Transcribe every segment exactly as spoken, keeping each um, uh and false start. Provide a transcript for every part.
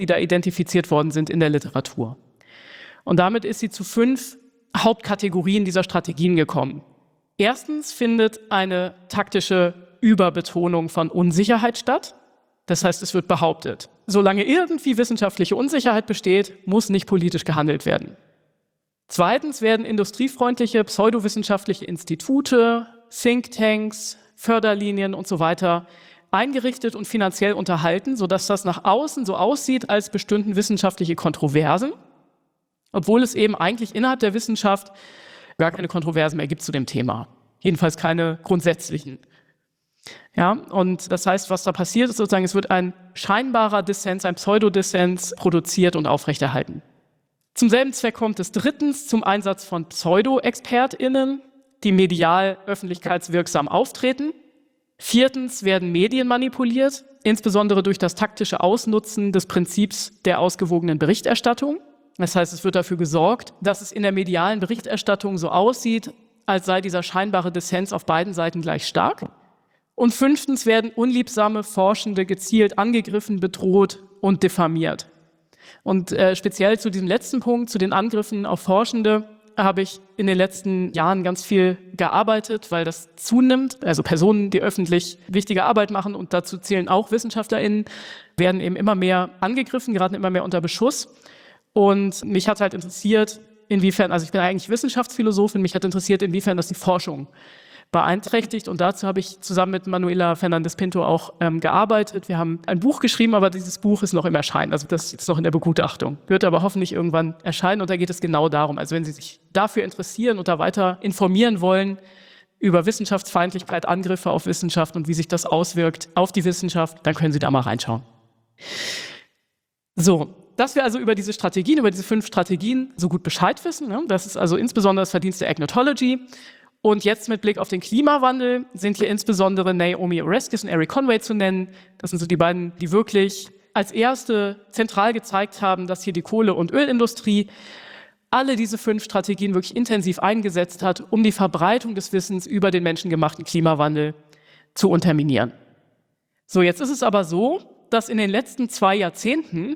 die da identifiziert worden sind in der Literatur. Und damit ist sie zu fünf Hauptkategorien dieser Strategien gekommen. Erstens findet eine taktische Überbetonung von Unsicherheit statt. Das heißt, es wird behauptet, solange irgendwie wissenschaftliche Unsicherheit besteht, muss nicht politisch gehandelt werden. Zweitens werden industriefreundliche, pseudowissenschaftliche Institute, Thinktanks, Förderlinien und so weiter eingerichtet und finanziell unterhalten, sodass das nach außen so aussieht, als bestünden wissenschaftliche Kontroversen, obwohl es eben eigentlich innerhalb der Wissenschaft gar keine Kontroversen mehr gibt zu dem Thema. Jedenfalls keine grundsätzlichen. Ja, und das heißt, was da passiert ist sozusagen, es wird ein scheinbarer Dissens, ein Pseudodissens produziert und aufrechterhalten. Zum selben Zweck kommt es drittens zum Einsatz von Pseudo-ExpertInnen, die medial öffentlichkeitswirksam auftreten. Viertens werden Medien manipuliert, insbesondere durch das taktische Ausnutzen des Prinzips der ausgewogenen Berichterstattung. Das heißt, es wird dafür gesorgt, dass es in der medialen Berichterstattung so aussieht, als sei dieser scheinbare Dissens auf beiden Seiten gleich stark. Und fünftens werden unliebsame Forschende gezielt angegriffen, bedroht und diffamiert. Und äh, speziell zu diesem letzten Punkt, zu den Angriffen auf Forschende, habe ich in den letzten Jahren ganz viel gearbeitet, weil das zunimmt. Also Personen, die öffentlich wichtige Arbeit machen, und dazu zählen auch WissenschaftlerInnen, werden eben immer mehr angegriffen, geraten immer mehr unter Beschuss. Und mich hat halt interessiert, inwiefern, also ich bin eigentlich Wissenschaftsphilosophin, mich hat interessiert, inwiefern das die Forschung beeinträchtigt. Und dazu habe ich zusammen mit Manuela Fernandes-Pinto auch ähm, gearbeitet. Wir haben ein Buch geschrieben, aber dieses Buch ist noch im Erscheinen. Also das ist noch in der Begutachtung. Wird aber hoffentlich irgendwann erscheinen. Und da geht es genau darum. Also wenn Sie sich dafür interessieren und da weiter informieren wollen über Wissenschaftsfeindlichkeit, Angriffe auf Wissenschaft und wie sich das auswirkt auf die Wissenschaft, dann können Sie da mal reinschauen. So, dass wir also über diese Strategien, über diese fünf Strategien so gut Bescheid wissen. Ne? Das ist also insbesondere das Verdienst der Agnotology. Und jetzt mit Blick auf den Klimawandel sind hier insbesondere Naomi Oreskes und Eric Conway zu nennen. Das sind so die beiden, die wirklich als erste zentral gezeigt haben, dass hier die Kohle- und Ölindustrie alle diese fünf Strategien wirklich intensiv eingesetzt hat, um die Verbreitung des Wissens über den menschengemachten Klimawandel zu unterminieren. So, jetzt ist es aber so, dass in den letzten zwei Jahrzehnten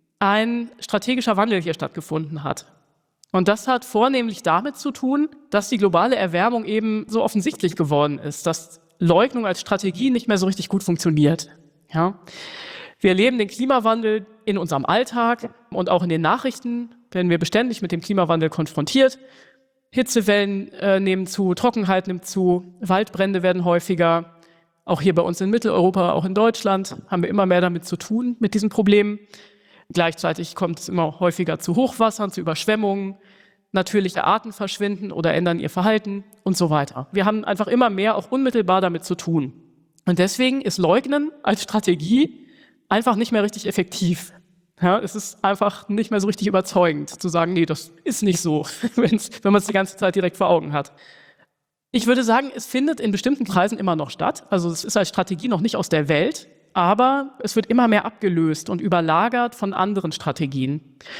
ein strategischer Wandel hier stattgefunden hat. Und das hat vornehmlich damit zu tun, dass die globale Erwärmung eben so offensichtlich geworden ist, dass Leugnung als Strategie nicht mehr so richtig gut funktioniert. Ja? Wir erleben den Klimawandel in unserem Alltag und auch in den Nachrichten werden wir beständig mit dem Klimawandel konfrontiert. Hitzewellen äh, nehmen zu, Trockenheit nimmt zu, Waldbrände werden häufiger. Auch hier bei uns in Mitteleuropa, auch in Deutschland haben wir immer mehr damit zu tun, mit diesen Problemen. Gleichzeitig kommt es immer häufiger zu Hochwassern, zu Überschwemmungen, natürliche Arten verschwinden oder ändern ihr Verhalten und so weiter. Wir haben einfach immer mehr auch unmittelbar damit zu tun. Und deswegen ist Leugnen als Strategie einfach nicht mehr richtig effektiv. Ja, es ist einfach nicht mehr so richtig überzeugend, zu sagen, nee, das ist nicht so, wenn man es die ganze Zeit direkt vor Augen hat. Ich würde sagen, es findet in bestimmten Kreisen immer noch statt. Also es ist als Strategie noch nicht aus der Welt. Aber es wird immer mehr abgelöst und überlagert von anderen Strategien.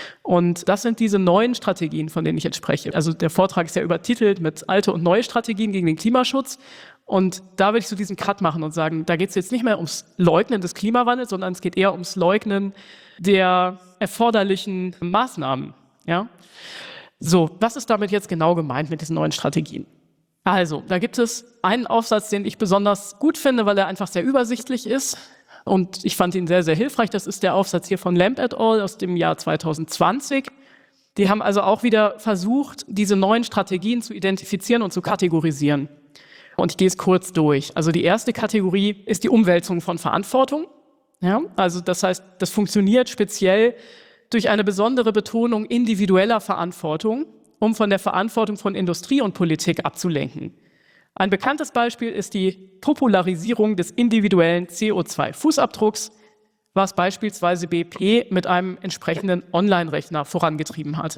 Und das sind diese neuen Strategien, von denen ich jetzt spreche. Also der Vortrag ist ja übertitelt mit alte und neue Strategien gegen den Klimaschutz. Und da würde ich so diesen Cut machen und sagen, da geht es jetzt nicht mehr ums Leugnen des Klimawandels, sondern es geht eher ums Leugnen der erforderlichen Maßnahmen. Ja? So, was ist damit jetzt genau gemeint mit diesen neuen Strategien? Also, da gibt es einen Aufsatz, den ich besonders gut finde, weil er einfach sehr übersichtlich ist. Und ich fand ihn sehr, sehr hilfreich. Das ist der Aufsatz hier von Lamb et al. Aus dem Jahr zwanzig zwanzig. Die haben also auch wieder versucht, diese neuen Strategien zu identifizieren und zu kategorisieren. Und ich gehe es kurz durch. Also die erste Kategorie ist die Umwälzung von Verantwortung. Ja, also das heißt, das funktioniert speziell durch eine besondere Betonung individueller Verantwortung, um von der Verantwortung von Industrie und Politik abzulenken. Ein bekanntes Beispiel ist die Popularisierung des individuellen C O zwei Fußabdrucks, was beispielsweise B P mit einem entsprechenden Online-Rechner vorangetrieben hat.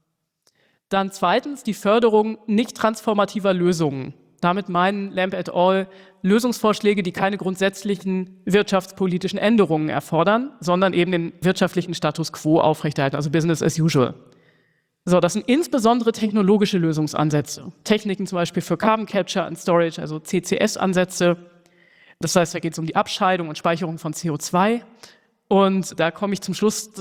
Dann zweitens die Förderung nicht transformativer Lösungen. Damit meinen Lamb et al. Lösungsvorschläge, die keine grundsätzlichen wirtschaftspolitischen Änderungen erfordern, sondern eben den wirtschaftlichen Status quo aufrechterhalten, also Business as usual. So, das sind insbesondere technologische Lösungsansätze. Techniken zum Beispiel für Carbon Capture and Storage, also C C S-Ansätze. Das heißt, da geht es um die Abscheidung und Speicherung von C O zwei. Und da komme ich zum Schluss